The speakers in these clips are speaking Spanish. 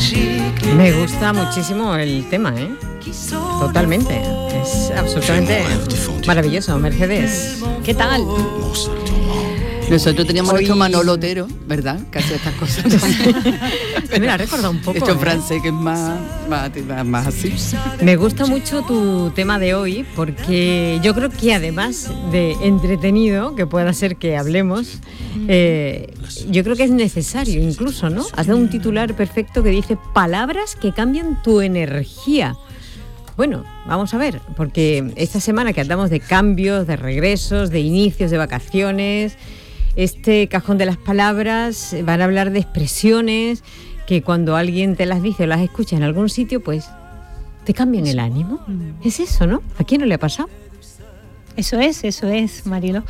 Me gusta muchísimo el tema, ¿eh? Totalmente. Es absolutamente maravilloso. Mercedes, ¿qué tal? Nosotros teníamos nuestro Manolo Otero, ¿verdad? Que hacía estas cosas. Me la ha recordado un poco. Esto en francés, que es más así. Me gusta mucho tu tema de hoy, porque yo creo que además de entretenido, que pueda ser que hablemos, yo creo que es necesario incluso, ¿no? Has dado un titular perfecto que dice palabras que cambian tu energía. Bueno, vamos a ver, porque esta semana que andamos de cambios, de regresos, de inicios de vacaciones, este cajón de las palabras, van a hablar de expresiones que cuando alguien te las dice o las escucha en algún sitio, pues te cambian el ánimo. Es eso, ¿no? ¿A quién no le ha pasado? Eso es, Marilo.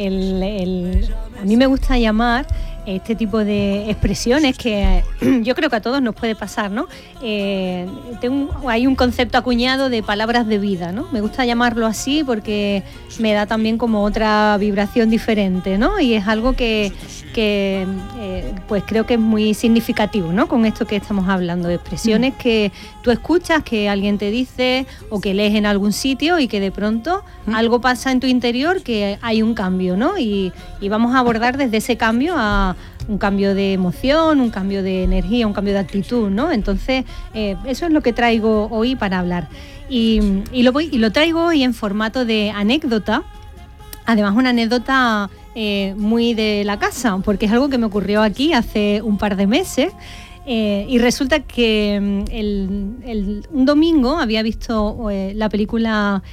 A mí me gusta llamar este tipo de expresiones que yo creo que a todos nos puede pasar, ¿no? Hay un concepto acuñado de palabras de vida, ¿no? Me gusta llamarlo así porque me da también como otra vibración diferente, ¿no? Y es algo que pues creo que es muy significativo, ¿no? Con esto que estamos hablando, de expresiones que tú escuchas, que alguien te dice o que lees en algún sitio y que de pronto algo pasa en tu interior, que hay un cambio, ¿no? Y vamos a abordar desde ese cambio a un cambio de emoción, un cambio de energía, un cambio de actitud, ¿no? Entonces, eso es lo que traigo hoy para hablar. Y lo traigo hoy en formato de anécdota, además una anécdota muy de la casa, porque es algo que me ocurrió aquí hace un par de meses. Y resulta que un domingo había visto la película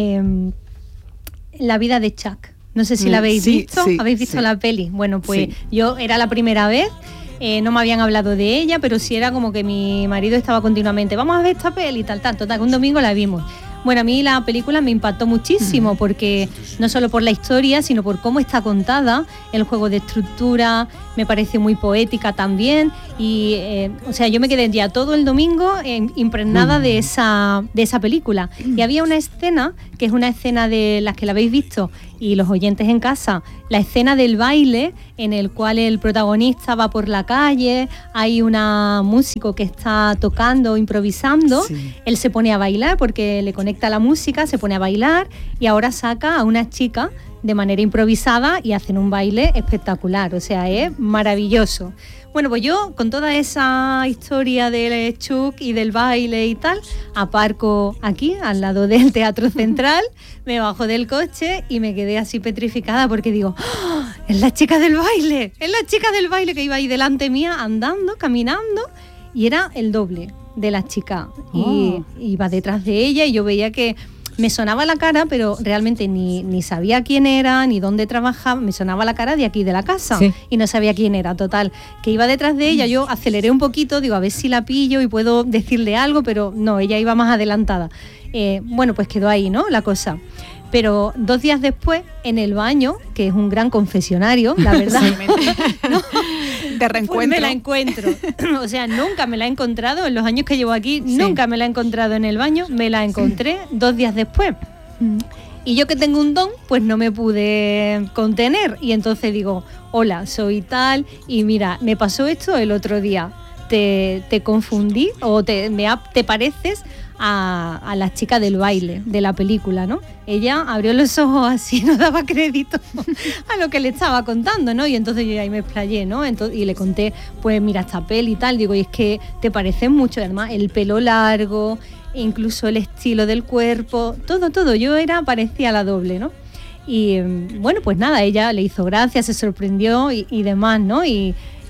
La vida de Chuck. No sé si la habéis visto. ¿Habéis visto la peli? Bueno, pues yo era la primera vez, no me habían hablado de ella, pero sí era como que mi marido estaba continuamente, vamos a ver esta peli, total, que un domingo la vimos. Bueno, a mí la película me impactó muchísimo porque no solo por la historia, sino por cómo está contada, el juego de estructura, me parece muy poética también y, o sea, yo me quedé ya todo el domingo impregnada de esa película. Y había una escena, que es una escena de las que la habéis visto y los oyentes en casa, la escena del baile en el cual el protagonista va por la calle, hay una músico que está tocando, improvisando, él se pone a bailar porque le conecta la música, se pone a bailar y ahora saca a una chica de manera improvisada y hacen un baile espectacular, o sea, es maravilloso. Bueno, pues yo con toda esa historia del Chuck y del baile y tal, aparco aquí al lado del Teatro Central, me bajo del coche y me quedé así petrificada porque digo, ¡oh! Es la chica del baile que iba ahí delante mía andando, caminando y era el doble de la chica y iba detrás de ella y yo veía que me sonaba la cara, pero realmente ni sabía quién era, ni dónde trabajaba, me sonaba la cara de aquí de la casa y no sabía quién era, total, que iba detrás de ella, yo aceleré un poquito, digo a ver si la pillo y puedo decirle algo, pero no, ella iba más adelantada. Bueno, pues quedó ahí, ¿no? La cosa. Pero 2 días después, en el baño, que es un gran confesionario, la verdad, ¿no? De reencuentro. Pues me la encuentro. O sea, nunca me la he encontrado en los años que llevo aquí, nunca me la he encontrado en el baño, me la encontré 2 días después. Y yo que tengo un don, pues no me pude contener. Y entonces digo, hola, soy tal, y mira, me pasó esto el otro día. Te confundí o te pareces a la chica del baile de la película, ¿no? Ella abrió los ojos así, no daba crédito a lo que le estaba contando, ¿no? Y entonces yo ahí me explayé, ¿no? Y le conté, pues mira esta peli y tal, digo, y es que te parecen mucho, además el pelo largo, incluso el estilo del cuerpo, todo, yo parecía la doble, ¿no? Y bueno, pues nada, ella le hizo gracia, se sorprendió y demás, ¿no? Y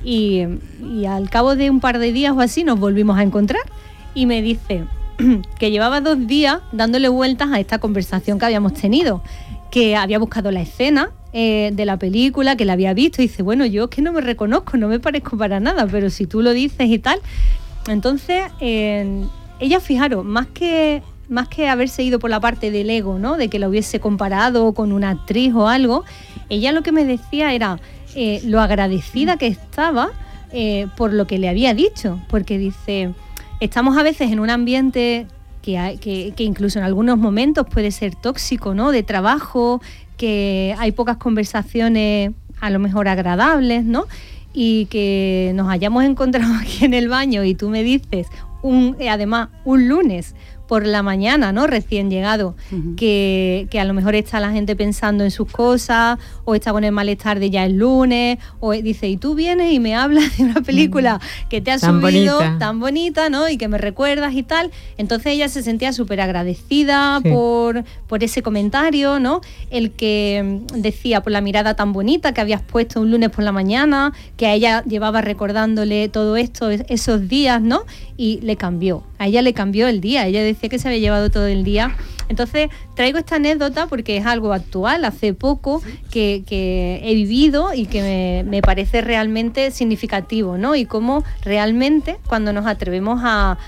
al cabo de un par de días o así nos volvimos a encontrar y me dice que llevaba 2 días dándole vueltas a esta conversación que habíamos tenido, que había buscado la escena de la película, que la había visto y dice, bueno, yo es que no me reconozco, no me parezco para nada, pero si tú lo dices y tal. Entonces ella, fijaros, más que haberse ido por la parte del ego, ¿no? De que la hubiese comparado con una actriz o algo, ella lo que me decía era lo agradecida que estaba por lo que le había dicho, porque dice, estamos a veces en un ambiente que incluso en algunos momentos puede ser tóxico, ¿no? De trabajo, que hay pocas conversaciones a lo mejor agradables, ¿no? y que nos hayamos encontrado aquí en el baño y tú me dices, además un lunes por la mañana, ¿no? Recién llegado, que a lo mejor está la gente pensando en sus cosas, o está con el malestar de ya el lunes, o dice, y tú vienes y me hablas de una película que te ha subido, tan bonita, ¿no? Y que me recuerdas y tal. Entonces ella se sentía súper agradecida por ese comentario, ¿no? El que decía, por la mirada tan bonita que habías puesto un lunes por la mañana, que a ella llevaba recordándole todo esto, esos días, ¿no? Y le cambió. A ella le cambió el día. Ella decía que se había llevado todo el día. Entonces traigo esta anécdota porque es algo actual, hace poco que he vivido y que me parece realmente significativo, ¿no? Y cómo realmente cuando nos atrevemos a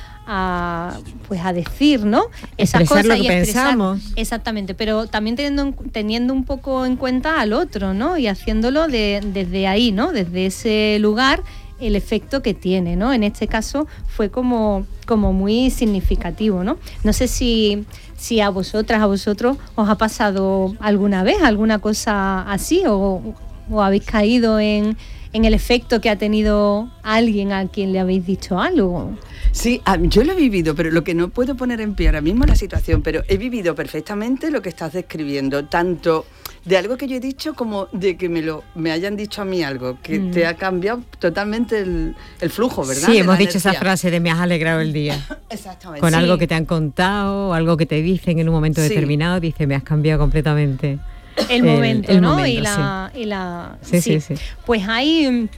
decir, ¿no? Esas expresar cosas lo que y expresar, pensamos. Exactamente, pero también teniendo un poco en cuenta al otro, ¿no? Y haciéndolo desde ahí, ¿no? Desde ese lugar, el efecto que tiene, ¿no? En este caso fue como muy significativo, ¿no? No sé si a vosotras, a vosotros os ha pasado alguna vez alguna cosa así o habéis caído en el efecto que ha tenido alguien a quien le habéis dicho algo. Sí, yo lo he vivido, pero lo que no puedo poner en pie ahora mismo es la situación, pero he vivido perfectamente lo que estás describiendo, tanto de algo que yo he dicho como de que me hayan dicho a mí algo, que te ha cambiado totalmente el flujo, ¿verdad? Sí, hemos dicho esa frase de me has alegrado el día. Exactamente. Con algo que te han contado, algo que te dicen en un momento determinado, dice, me has cambiado completamente. El momento, ¿no? Momento, sí. Pues hay,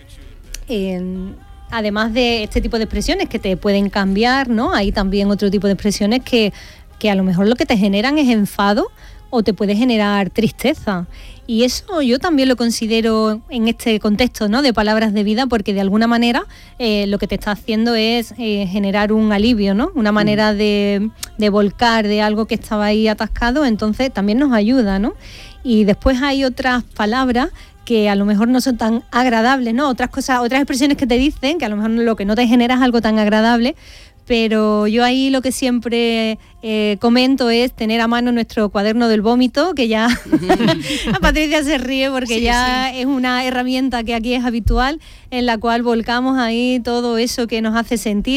además de este tipo de expresiones que te pueden cambiar, ¿no? Hay también otro tipo de expresiones que a lo mejor lo que te generan es enfado o te puede generar tristeza. Y eso yo también lo considero en este contexto, ¿no? De palabras de vida, porque de alguna manera lo que te está haciendo es generar un alivio, ¿no? Una manera de volcar de algo que estaba ahí atascado, entonces también nos ayuda, ¿no? Y después hay otras palabras que a lo mejor no son tan agradables, ¿no? Otras expresiones que te dicen que a lo mejor lo que no te genera es algo tan agradable, pero yo ahí lo que siempre comento es tener a mano nuestro cuaderno del vómito, que ya Patricia se ríe porque es una herramienta que aquí es habitual, en la cual volcamos ahí todo eso que nos hace sentir.